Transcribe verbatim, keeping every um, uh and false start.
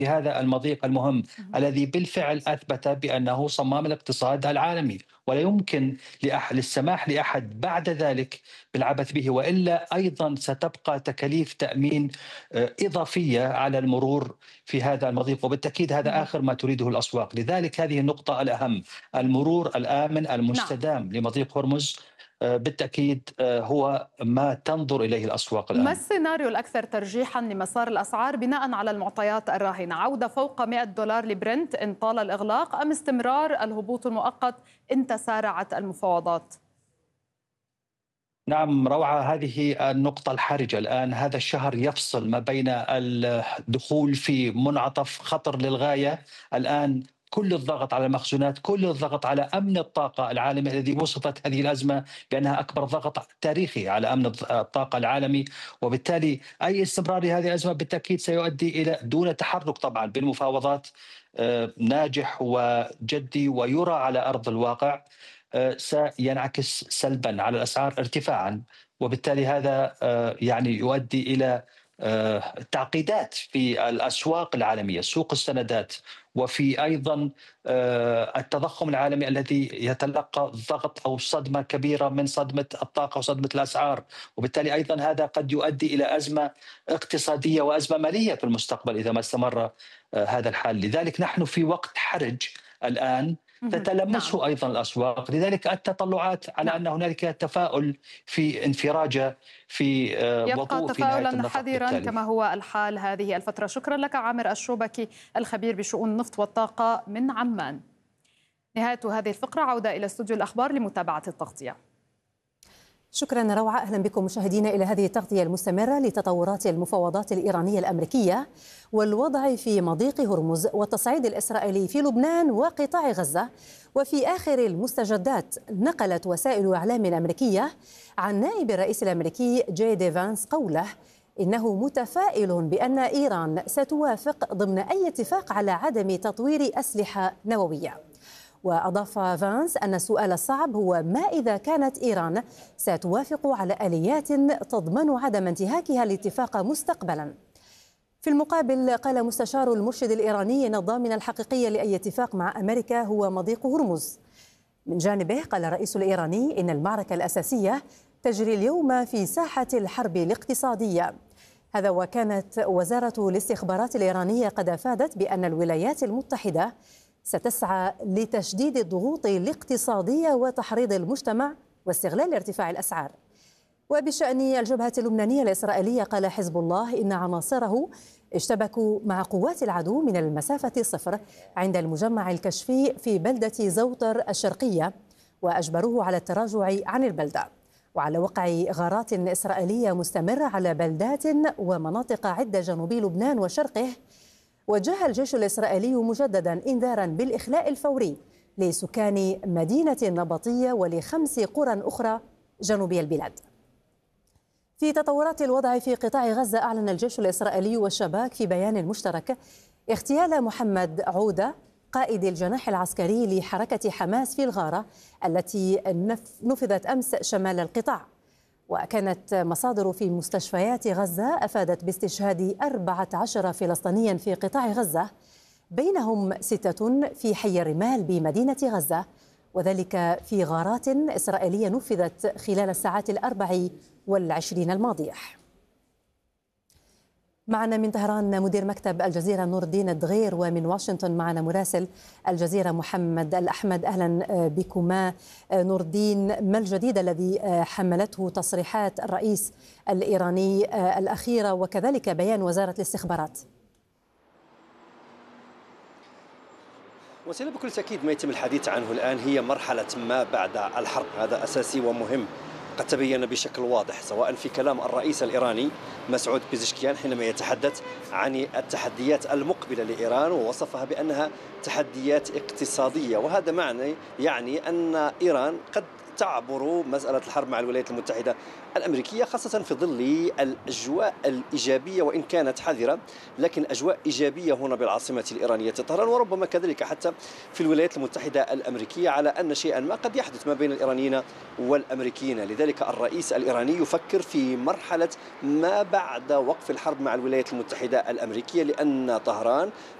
في هذا المضيق المهم الذي بالفعل أثبت بأنه صمام الاقتصاد العالمي، ولا يمكن لأح للسماح لأحد بعد ذلك بالعبث به، وإلا أيضا ستبقى تكاليف تأمين آه، إضافية على المرور في هذا المضيق، وبالتأكيد هذا مهم. آخر ما تريده الأسواق. لذلك هذه النقطة الأهم، المرور الآمن نعم. المستدام لمضيق هرمز آه، بالتأكيد آه، هو ما تنظر إليه الأسواق ما الآن. السيناريو الأكثر ترجيحا لمسار الأسعار بناء على المعطيات الراهنة؟ عودة فوق مئة دولار لبرنت إن طال الإغلاق، أم استمرار الهبوط المؤقت إن تسارعت المفاوضات؟ نعم روعة، هذه النقطة الحرجة الآن. هذا الشهر يفصل ما بين الدخول في منعطف خطر للغاية. الآن كل الضغط على المخزونات، كل الضغط على أمن الطاقة العالمي الذي وصفت هذه الأزمة بأنها أكبر ضغط تاريخي على أمن الطاقة العالمي، وبالتالي أي استمرار لهذه الأزمة بالتأكيد سيؤدي إلى دون تحرك طبعا بالمفاوضات آه، ناجح وجدي ويرى على أرض الواقع آه، سينعكس سلبا على الأسعار ارتفاعا، وبالتالي هذا آه، يعني يؤدي إلى آه، تعقيدات في الأسواق العالمية، سوق السندات، وفي أيضا آه، التضخم العالمي الذي يتلقى ضغط أو صدمة كبيرة من صدمة الطاقة وصدمة الأسعار، وبالتالي أيضا هذا قد يؤدي إلى أزمة اقتصادية وأزمة مالية في المستقبل إذا ما استمر آه، هذا الحال. لذلك نحن في وقت حرج الآن مهم. نعم. تتلمسه أيضا الأسواق، لذلك التطلعات على نعم. أن هنالك تفاؤل في انفراجة في آه، يبقى وضوء في نهاية تفاؤلا النفق حذرا بالتالي. كما هو الحال هذه الفترة. شكرا لك عامر الشوبكي، الخبير بشؤون النفط والطاقة من عمان. نهاية هذه الفقرة، عودة إلى استوديو الأخبار لمتابعة التغطية. شكرا روعة. أهلا بكم مشاهدينا إلى هذه التغطية المستمرة لتطورات المفاوضات الإيرانية الأمريكية والوضع في مضيق هرمز والتصعيد الإسرائيلي في لبنان وقطاع غزة. وفي آخر المستجدات، نقلت وسائل إعلام أمريكية عن نائب الرئيس الأمريكي جي دي فانس قوله إنه متفائل بأن إيران ستوافق ضمن أي اتفاق على عدم تطوير أسلحة نووية. وأضاف فانس أن السؤال الصعب هو ما إذا كانت إيران ستوافق على آليات تضمن عدم انتهاكها الاتفاق مستقبلا. في المقابل، قال مستشار المرشد الإيراني أن الضامن الحقيقي لأي اتفاق مع أمريكا هو مضيق هرمز. من جانبه، قال الرئيس الإيراني إن المعركة الأساسية تجري اليوم في ساحة الحرب الاقتصادية. هذا وكانت وزارة الاستخبارات الإيرانية قد أفادت بأن الولايات المتحدة ستسعى لتشديد الضغوط الاقتصادية وتحريض المجتمع واستغلال ارتفاع الأسعار. وبشأن الجبهة اللبنانية الإسرائيلية، قال حزب الله إن عناصره اشتبكوا مع قوات العدو من المسافة الصفر عند المجمع الكشفي في بلدة زوطر الشرقية، وأجبروه على التراجع عن البلدة، وعلى وقع غارات إسرائيلية مستمرة على بلدات ومناطق عدة جنوب لبنان وشرقه. وجه الجيش الإسرائيلي مجددا إنذارا بالإخلاء الفوري لسكان مدينة النبطية ولخمس قرى أخرى جنوبي البلاد. في تطورات الوضع في قطاع غزة، أعلن الجيش الإسرائيلي والشباك في بيان مشترك اغتيال محمد عودة قائد الجناح العسكري لحركة حماس في الغارة التي نفذت أمس شمال القطاع. وكانت مصادر في مستشفيات غزة أفادت باستشهاد أربعة عشر فلسطينيا في قطاع غزة، بينهم ستة في حي الرمال بمدينة غزة، وذلك في غارات إسرائيلية نفذت خلال الساعات الأربع والعشرين الماضية. معنا من طهران مدير مكتب الجزيرة نور الدين الدغير، ومن واشنطن معنا مراسل الجزيرة محمد الأحمد. أهلا بكما نور الدين، ما الجديد الذي حملته تصريحات الرئيس الإيراني الأخيرة وكذلك بيان وزارة الاستخبارات؟ وسيلة بكل تأكيد ما يتم الحديث عنه الآن هي مرحلة ما بعد الحرب، هذا أساسي ومهم. قد تبين بشكل واضح سواء في كلام الرئيس الإيراني مسعود بيزشكيان حينما يتحدث عن التحديات المقبلة لإيران، ووصفها بأنها تحديات اقتصادية، وهذا معنى يعني أن إيران قد تعبر مسألة الحرب مع الولايات المتحدة الأمريكية، خاصة في ظل الأجواء الإيجابية وإن كانت حذرة، لكن أجواء إيجابية هنا بالعاصمة الإيرانية طهران، وربما كذلك حتى في الولايات المتحدة الأمريكية، على أن شيئا ما قد يحدث ما بين الإيرانيين والأمريكيين. لذلك الرئيس الإيراني يفكر في مرحلة ما بعد وقف الحرب مع الولايات المتحدة الأمريكية، لأن طهران